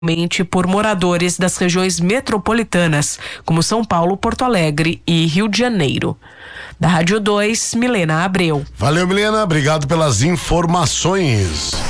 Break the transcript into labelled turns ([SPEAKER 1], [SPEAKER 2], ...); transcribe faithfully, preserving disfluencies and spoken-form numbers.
[SPEAKER 1] por moradores das regiões metropolitanas, como São Paulo, Porto Alegre e Rio de Janeiro. Da Rádio dois, Milena Abreu.
[SPEAKER 2] Valeu, Milena, obrigado pelas informações.